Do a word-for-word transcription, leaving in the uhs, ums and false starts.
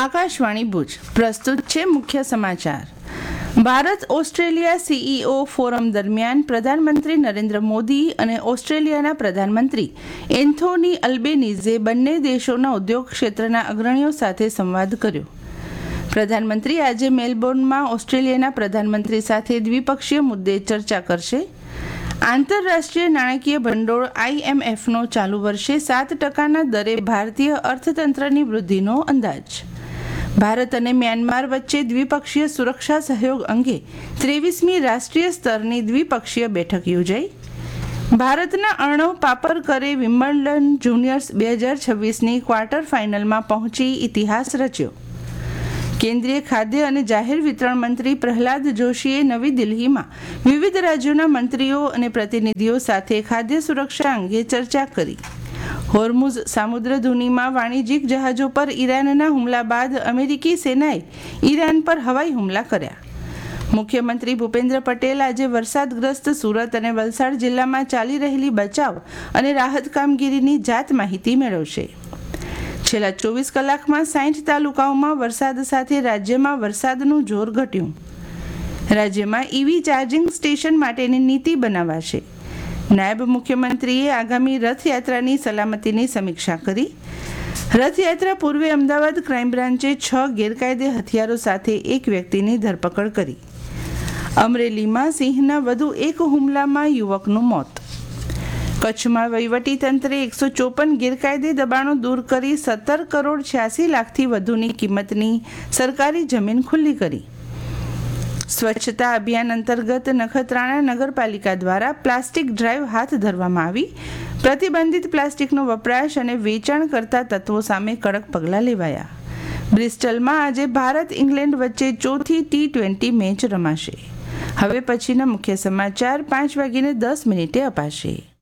આકાશવાણી ભુજ પ્રસ્તુત છે મુખ્ય સમાચાર. ભારત ઓસ્ટ્રેલિયા સીઈઓ ફોરમ દરમિયાન પ્રધાનમંત્રી નરેન્દ્ર મોદી અને ઓસ્ટ્રેલિયાના પ્રધાનમંત્રી એન્થોની અલ્બેનીઝે બંને દેશોના ઉદ્યોગ ક્ષેત્રના અગ્રણીઓ સાથે સંવાદ કર્યો. પ્રધાનમંત્રી આજે મેલબોર્નમાં ઓસ્ટ્રેલિયાના પ્રધાનમંત્રી સાથે દ્વિપક્ષીય મુદ્દે ચર્ચા કરશે. આંતરરાષ્ટ્રીય નાણાકીય ભંડોળ આઈએમએફનો ચાલુ વર્ષે સાત ટકાના દરે ભારતીય અર્થતંત્રની વૃદ્ધિનો અંદાજ. ભારત અને મ્યાનમાર વચ્ચે દ્વિપક્ષીય સુરક્ષા સહયોગ અંગે ત્રેવીસમી રાષ્ટ્રીય સ્તરની દ્વિપક્ષીય બેઠક યોજાઈ. ભારતના અર્ણવ પાપરકરે વિમ્બલ્ડન જુનિયર્સ બે હજાર છવ્વીસની ક્વાર્ટર ફાઇનલમાં પહોંચી ઇતિહાસ રચ્યો. કેન્દ્રીય ખાદ્ય અને જાહેર વિતરણ મંત્રી પ્રહલાદ જોશીએ નવી દિલ્હીમાં વિવિધ રાજ્યોના મંત્રીઓ અને પ્રતિનિધિઓ સાથે ખાદ્ય સુરક્ષા અંગે ચર્ચા કરી. હોર્મુઝ સામુદ્રધુનીમાં વાણિજ્યિક જહાજો પર ઈરાનના હુમલા બાદ અમેરિકી સેનાએ ઈરાન પર હવાઈ હુમલા કર્યા. મુખ્યમંત્રી ભૂપેન્દ્ર પટેલ આજે વરસાદગ્રસ્ત સુરત અને વલસાડ જિલ્લામાં ચાલી રહેલી બચાવ અને રાહત કામગીરીની જાત માહિતી મેળવશે. છેલ્લા ચોવીસ કલાકમાં સાઠ તાલુકાઓમાં વરસાદ સાથે રાજ્યમાં વરસાદનું જોર ઘટ્યું. રાજ્યમાં ઈવી ચાર્જિંગ સ્ટેશન માટેની નીતિ બનાવાશે. નાયબ મુખ્યમંત્રીએ આગામી રથયાત્રાની સલામતીની સમીક્ષા કરી. રથયાત્રા પૂર્વે અમદાવાદ ક્રાઇમ બ્રાન્ચે છ ગેરકાયદે હથિયારો સાથે એક વ્યક્તિની ધરપકડ કરી. અમરેલીમાં સિંહના વધુ એક હુમલામાં યુવકનું મોત. કચ્છમાં વહીવટીતંત્રે એકસો ચોપન ગેરકાયદે દબાણો દૂર કરી સત્તર કરોડ છ્યાસી લાખથી વધુની કિંમતની સરકારી જમીન ખુલ્લી કરી. સ્વચ્છતા અભિયાન અંતર્ગત નખત્રાણા નગરપાલિકા દ્વારા પ્લાસ્ટિક ડ્રાઈવ હાથ ધરવામાં આવી. પ્રતિબંધિત પ્લાસ્ટિકનો વપરાશ અને વેચાણ કરતા તત્વો સામે કડક પગલાં લેવાયા. બ્રિસ્ટલમાં આજે ભારત ઇંગ્લેન્ડ વચ્ચે ચોથી ટી ટ્વેન્ટી મેચ રમાશે. હવે પછીના મુખ્ય સમાચાર પાંચ વાગીને દસ મિનિટે અપાશે.